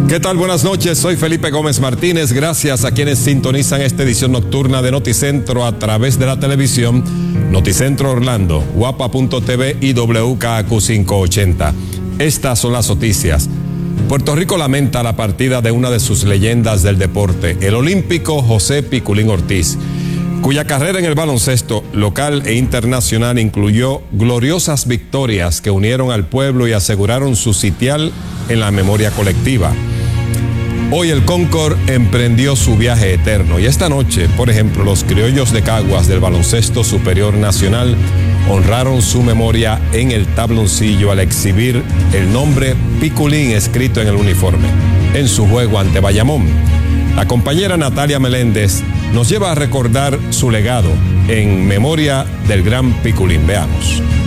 ¿Qué tal? Buenas noches, soy Felipe Gómez Martínez. Gracias a quienes sintonizan esta edición nocturna de Noticentro a través de la televisión, Noticentro Orlando, Guapa.tv y WKAQ 580. Estas son las noticias. Puerto Rico lamenta la partida de una de sus leyendas del deporte, el olímpico José Piculín Ortiz, cuya carrera en el baloncesto local e internacional incluyó gloriosas victorias que unieron al pueblo y aseguraron su sitial en la memoria colectiva. Hoy el Concord emprendió su viaje eterno y esta noche, por ejemplo, los criollos de Caguas del Baloncesto Superior Nacional honraron su memoria en el tabloncillo al exhibir el nombre Piculín escrito en el uniforme, en su juego ante Bayamón. La compañera Natalia Meléndez nos lleva a recordar su legado en memoria del gran Piculín. Veamos.